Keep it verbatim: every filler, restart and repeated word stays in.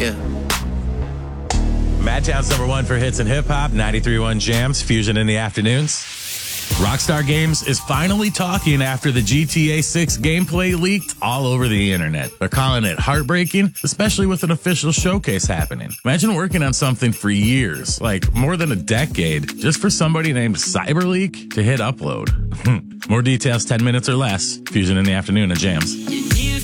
Yeah. Madtown's number one for hits and hip hop, ninety-three point one Jams, Fusion in the afternoons. Rockstar Games is finally talking after the G T A six gameplay leaked all over the internet. They're calling it heartbreaking, especially with an official showcase happening. Imagine working on something for years, like more than a decade, just for somebody named Cyberleak to hit upload. More details ten minutes or less. Fusion in the afternoon at Jams.